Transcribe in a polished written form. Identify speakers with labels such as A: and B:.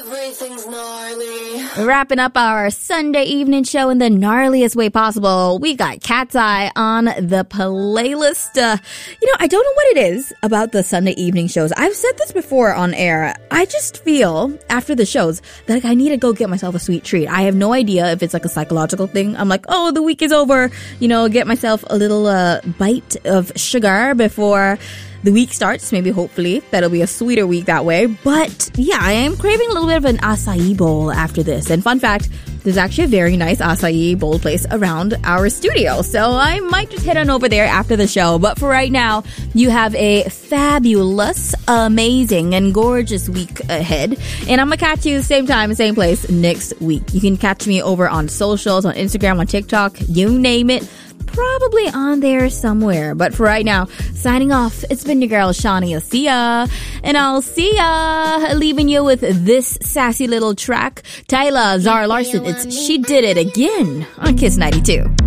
A: Everything's gnarly.
B: Wrapping up our Sunday evening show in the gnarliest way possible, we got Cat's Eye on the playlist. I don't know what it is about the Sunday evening shows. I've said this before on air. I just feel after the shows that I need to go get myself a sweet treat. I have no idea if it's like a psychological thing. I'm like, oh, the week is over. Get myself a little bite of sugar before the week starts. Maybe, hopefully, that'll be a sweeter week that way. But yeah, I am craving a little bit of an acai bowl after this. And fun fact, there's actually a very nice acai bowl place around our studio. So I might just head on over there after the show. But for right now, you have a fabulous, amazing, and gorgeous week ahead. And I'm going to catch you same time, same place next week. You can catch me over on socials, on Instagram, on TikTok, you name it. Probably on there somewhere. But for right now, signing off, it's been your girl, Shawnee Asia. And I'll see ya. Leaving you with this sassy little track. Tyla Zara Larson, it's She Did It Again on Kiss 92.